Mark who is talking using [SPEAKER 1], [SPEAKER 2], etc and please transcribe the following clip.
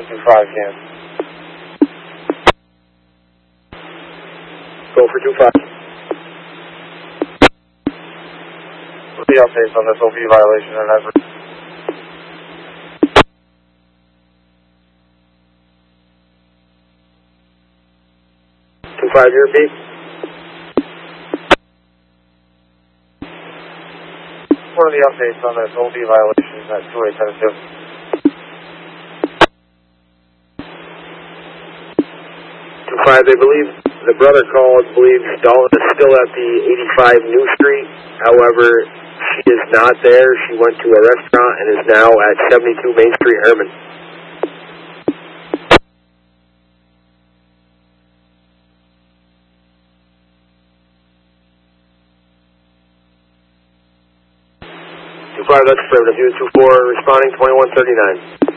[SPEAKER 1] 25 can.
[SPEAKER 2] Go for 25.
[SPEAKER 1] What are the updates on this OP violation in Everett?
[SPEAKER 2] Your repeat.
[SPEAKER 1] What are the updates on this OP violation at 2872?
[SPEAKER 2] They believe the brother called, believes Dalton is still at the 85 New Street. However, she is not there. She went to a restaurant and is now at 72 Main Street, Herman. That's affirmative. Unit 24 responding 2139.